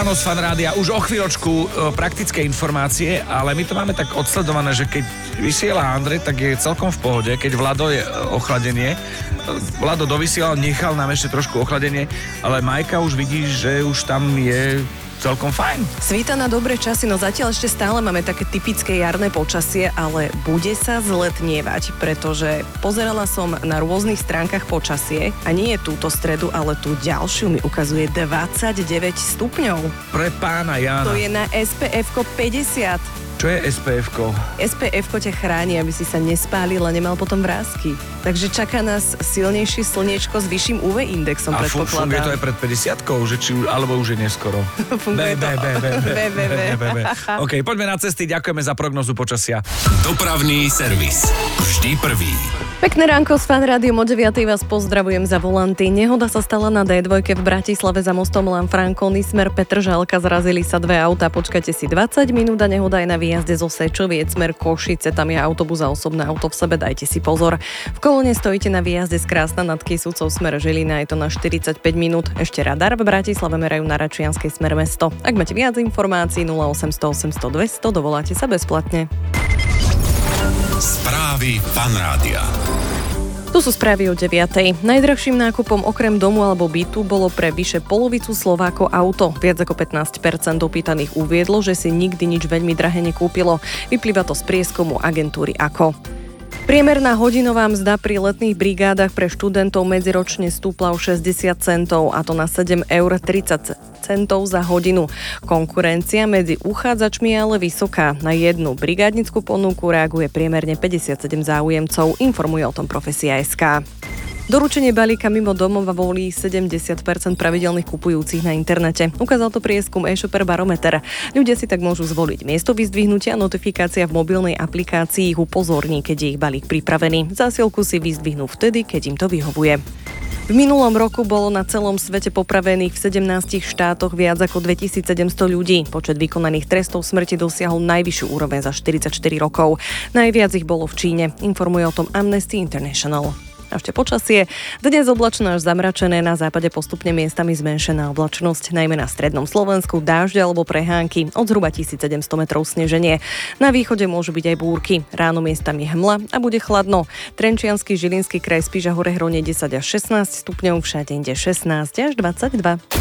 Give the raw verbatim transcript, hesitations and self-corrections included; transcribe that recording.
Áno, z Fanrádia, už o chvíľočku e, praktické informácie, ale my to máme tak odsledované, že keď vysiela Andrej, tak je celkom v pohode, keď Vlado je e, ochladenie. E, Vlado dovysielal, nechal nám ešte trošku ochladenie, ale Majka už vidí, že už tam je celkom fajn. Svíta na dobré časy, no zatiaľ ešte stále máme také typické jarné počasie, ale bude sa zletnievať, pretože pozerala som na rôznych stránkach počasie a nie je túto stredu, ale tú ďalšiu mi ukazuje dvadsaťdeväť stupňov. Pre pána Jána. To je na es pé efko päťdesiat. Čo je es pé efko? es pé efko ťa chráni, aby si sa nespálil a nemal potom vrásky. Takže čaká nás silnejšie slniečko s vyšším ú vé indexom, a predpokladám. funguje to aj pred päťdesiatkou, že či, alebo už je neskoro? Funguje to. OK, poďme na cesty, ďakujeme za prognozu počasia. Dopravný servis. Vždy prvý. Pekné ránko z Fan Rádiom, o deviatej vás pozdravujem za volanty. Nehoda sa stala na dé dva v Bratislave za mostom Lanfranconi, smer Petržalka, zrazili sa dve autá, počkajte si dvadsať minút a nehoda aj na výjazde zo Sečoviec, smer Košice, tam je autobus a osobné auto v sebe, dajte si pozor. V kolóne stojíte na výjazde z Krásna nad Kysúcov, smer Žilina, je to na štyridsaťpäť minút. Ešte radar v Bratislave merajú na Račianskej, smer Mesto. Ak máte viac informácií, nula osemsto osemsto dvesto, dovoláte sa bezplatne. Správy Fan Rádia. Tu sú správy o deviatej. Najdrahším nákupom okrem domu alebo bytu bolo pre vyše polovicu Slovákov auto. Viac ako pätnásť percent opýtaných uviedlo, že si nikdy nič veľmi drahé nekúpilo. Vyplýva to z prieskumu agentúry á ká ó. Priemerná hodinová mzda pri letných brigádach pre študentov medziročne stúpla o šesťdesiat centov, a to na sedem eur tridsať centov za hodinu. Konkurencia medzi uchádzačmi je ale vysoká. Na jednu brigádnickú ponuku reaguje priemerne päťdesiatsedem záujemcov, informuje o tom Profesia bodka es ká. Doručenie balíka mimo domova volí sedemdesiat percent pravidelných kupujúcich na internete. Ukázal to prieskum e-shopper Barometer. Ľudia si tak môžu zvoliť miesto vyzdvihnutia, notifikácia v mobilnej aplikácii ich upozorní, keď je ich balík pripravený. Zásielku si vyzdvihnú vtedy, keď im to vyhovuje. V minulom roku bolo na celom svete popravených v sedemnástich štátoch viac ako dvetisícsedemsto ľudí. Počet vykonaných trestov smrti dosiahol najvyššiu úroveň za štyridsaťštyri rokov. Najviac ich bolo v Číne, informuje o tom Amnesty International. A ešte počasie. Dnes oblačno až zamračené, na západe postupne miestami zmenšená oblačnosť, najmä na strednom Slovensku dážde alebo prehánky, od zhruba tisícsedemsto metrov sneženie. Na východe môžu byť aj búrky, ráno miestami hmla a bude chladno. Trenčiansky, Žilinský kraj, Spiš a Hore Hronie desať až šestnásť stupňov, všade inde šestnásť až dvadsaťdva.